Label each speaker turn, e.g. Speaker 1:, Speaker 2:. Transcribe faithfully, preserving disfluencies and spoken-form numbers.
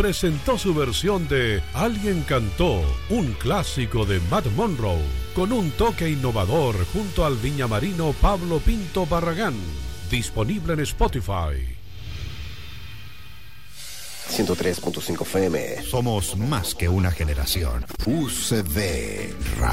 Speaker 1: presentó su versión de Alguien cantó, un clásico de Matt Monroe, con un toque innovador junto al viñamarino Pablo Pinto Barragán. Disponible en Spotify.
Speaker 2: ciento tres punto cinco F M.
Speaker 3: Somos más que una generación. U C D Radio.